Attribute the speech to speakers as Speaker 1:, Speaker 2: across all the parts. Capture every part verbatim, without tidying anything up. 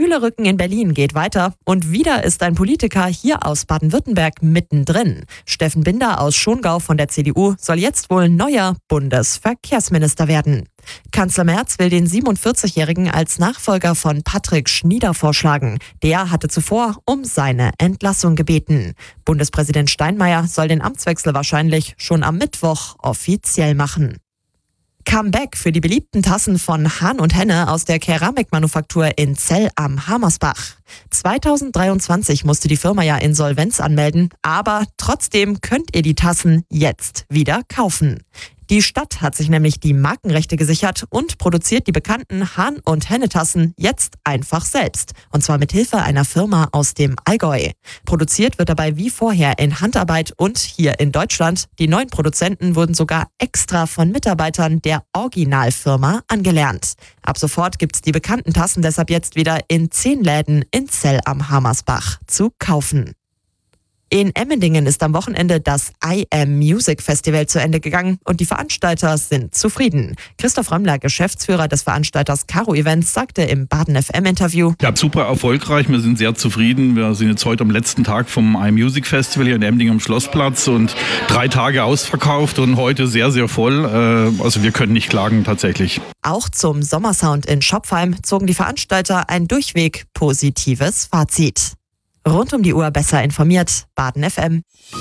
Speaker 1: Stühlerücken in Berlin geht weiter und wieder ist ein Politiker hier aus Baden-Württemberg mittendrin. Steffen Binder aus Schongau von der C D U soll jetzt wohl neuer Bundesverkehrsminister werden. Kanzler Merz will den siebenundvierzigjährigen als Nachfolger von Patrick Schnieder vorschlagen. Der hatte zuvor um seine Entlassung gebeten. Bundespräsident Steinmeier soll den Amtswechsel wahrscheinlich schon am Mittwoch offiziell machen. Comeback für die beliebten Tassen von Hahn und Henne aus der Keramikmanufaktur in Zell am Hamersbach. zweitausenddreiundzwanzig musste die Firma ja Insolvenz anmelden, aber trotzdem könnt ihr die Tassen jetzt wieder kaufen. Die Stadt hat sich nämlich die Markenrechte gesichert und produziert die bekannten Hahn- und Henne-Tassen jetzt einfach selbst. Und zwar mit Hilfe einer Firma aus dem Allgäu. Produziert wird dabei wie vorher in Handarbeit und hier in Deutschland. Die neuen Produzenten wurden sogar extra von Mitarbeitern der Originalfirma angelernt. Ab sofort gibt's die bekannten Tassen deshalb jetzt wieder in zehn Läden in Zell am Hamersbach zu kaufen. In Emmendingen ist am Wochenende das I Am Music Festival zu Ende gegangen und die Veranstalter sind zufrieden. Christoph Römmler, Geschäftsführer des Veranstalters Caro Events, sagte im Baden F M-Interview:
Speaker 2: Ja, super erfolgreich, wir sind sehr zufrieden. Wir sind jetzt heute am letzten Tag vom I Am Music Festival hier in Emmendingen am Schlossplatz und drei Tage ausverkauft und heute sehr, sehr voll. Also wir können nicht klagen tatsächlich.
Speaker 1: Auch zum Sommersound in Schopfheim zogen die Veranstalter ein durchweg positives Fazit. Rund um die Uhr besser informiert, Baden F M.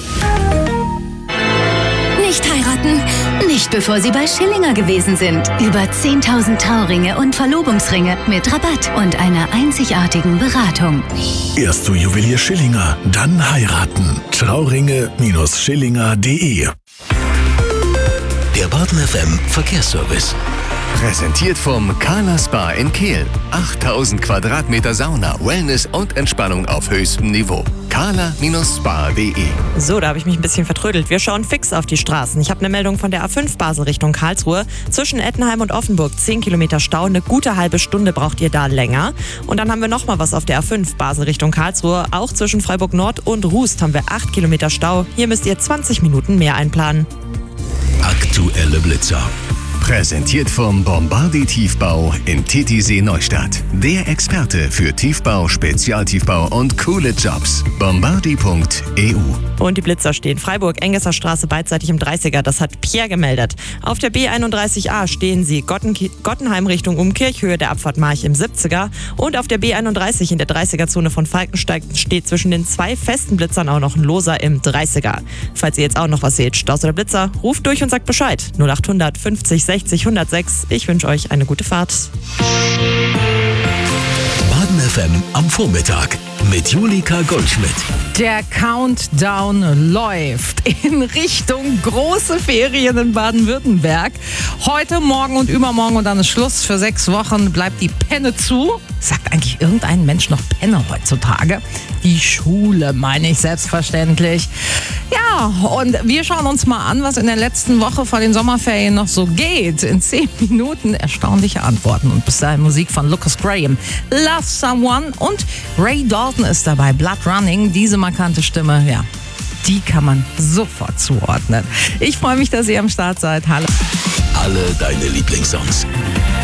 Speaker 3: Nicht heiraten, nicht bevor Sie bei Schillinger gewesen sind. Über zehntausend Trauringe und Verlobungsringe mit Rabatt und einer einzigartigen Beratung.
Speaker 4: Erst zu Juwelier Schillinger, dann heiraten. Trauringe Schillinger punkt de.
Speaker 5: Der Baden F M Verkehrsservice. Präsentiert vom Carla Spa in Kehl. achttausend Quadratmeter Sauna, Wellness und Entspannung auf höchstem Niveau. carla Spa punkt de.
Speaker 1: So, da habe ich mich ein bisschen vertrödelt. Wir schauen fix auf die Straßen. Ich habe eine Meldung von der A fünf Basel Richtung Karlsruhe. Zwischen Ettenheim und Offenburg zehn Kilometer Stau. Eine gute halbe Stunde braucht ihr da länger. Und dann haben wir nochmal was auf der A fünf Basel Richtung Karlsruhe. Auch zwischen Freiburg Nord und Rust haben wir acht Kilometer Stau. Hier müsst ihr zwanzig Minuten mehr einplanen.
Speaker 5: Aktuelle Blitzer. Präsentiert vom Bombardi Tiefbau in Titisee Neustadt. Der Experte für Tiefbau, Spezialtiefbau und coole Jobs. Bombardi punkt e u.
Speaker 1: Und die Blitzer stehen Freiburg, Engesser Straße beidseitig im dreißiger. Das hat Pierre gemeldet. Auf der B einunddreißig a stehen sie Gotten- Gottenheim Richtung Umkirchhöhe der Abfahrt March im siebziger. Und auf der B einunddreißig in der dreißiger-Zone von Falkensteig steht zwischen den zwei festen Blitzern auch noch ein Loser im dreißiger. Falls ihr jetzt auch noch was seht, Staus oder Blitzer, ruft durch und sagt Bescheid. null achthundert fünfzig sechzig hundertsechs. Ich wünsche euch eine gute Fahrt.
Speaker 4: Baden F M am Vormittag mit Julika Goldschmidt.
Speaker 6: Der Countdown läuft in Richtung große Ferien in Baden-Württemberg. Heute, morgen und übermorgen und dann ist Schluss. Für sechs Wochen bleibt die Penne zu. Sagt eigentlich irgendein Mensch noch Penne heutzutage? Die Schule, meine ich selbstverständlich. Ja, und wir schauen uns mal an, was in der letzten Woche vor den Sommerferien noch so geht. In zehn Minuten erstaunliche Antworten. Und bis dahin Musik von Lucas Graham. Love Someone und Ray Dalton ist dabei. Blood Running, diese markante Stimme, ja, die kann man sofort zuordnen. Ich freue mich, dass ihr am Start seid. Hallo.
Speaker 4: Alle deine Lieblingssongs.